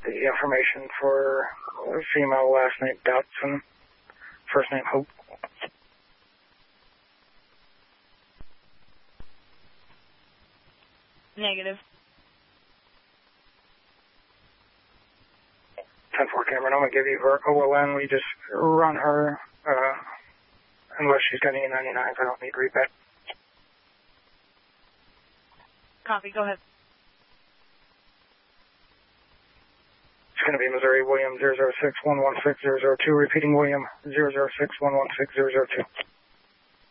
the information for female, last name Dotson, first name Hope. Negative. 10-4 Cameron, I'm going to give you her OLN. We just run her, unless she's got any 99s. I don't need to read that. Copy, go ahead. It's going to be Missouri William 006-116-002, repeating William 006-116-002.